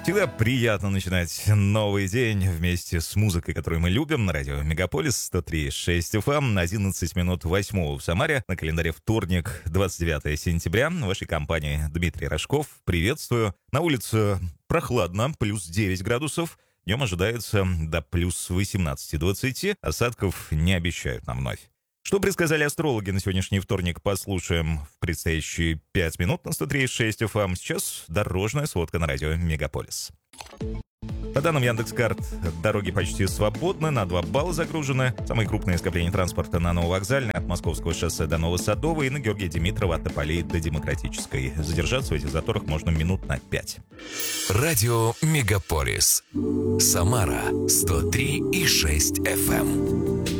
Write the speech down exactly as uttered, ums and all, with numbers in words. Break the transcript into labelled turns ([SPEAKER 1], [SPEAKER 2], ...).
[SPEAKER 1] Всегда приятно начинать новый день вместе с музыкой, которую мы любим, на радио Мегаполис сто три и шесть эф эм, на одиннадцать минут восьмого в Самаре, на календаре вторник, двадцать девятое сентября. В вашей компании Дмитрий Рожков. Приветствую. На улице прохладно, плюс девять градусов. Днем ожидается до плюс восемнадцать-двадцать. Осадков не обещают нам вновь. Что предсказали астрологи на сегодняшний вторник, послушаем в предстоящие пять минут на сто три и шесть эф эм. Сейчас дорожная сводка на радио Мегаполис. По данным Яндекс.Карт, дороги почти свободны, на два балла загружены. Самые крупные скопления транспорта на Нововокзальной, от Московского шоссе до Новосадовой и на Георгия Димитрова от Тополей до Демократической. Задержаться в этих заторах можно минут на пять.
[SPEAKER 2] Радио Мегаполис. Самара сто три и шесть эф эм.